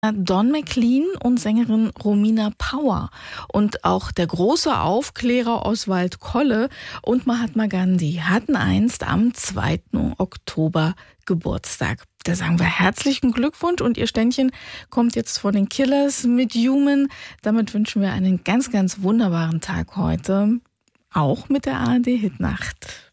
Don McLean und Sängerin Romina Power und auch der große Aufklärer Oswald Kolle und Mahatma Gandhi hatten einst am 2. Oktober Geburtstag. Da sagen wir herzlichen Glückwunsch und ihr Ständchen kommt jetzt von den Killers mit Human. Damit wünschen wir einen ganz, ganz wunderbaren Tag heute, auch mit der ARD Hitnacht.